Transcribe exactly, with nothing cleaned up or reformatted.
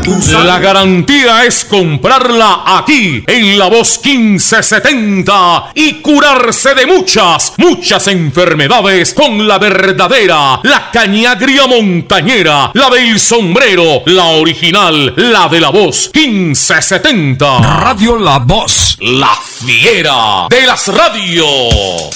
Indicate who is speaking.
Speaker 1: La garantía es comprarla aquí, en La Voz quince setenta, y curarse de muchas, muchas enfermedades con la verdadera, la cañagria montañera, la del sombrero, la original, la de La Voz quince setenta.
Speaker 2: Radio La Voz,
Speaker 1: la fiera de las radios.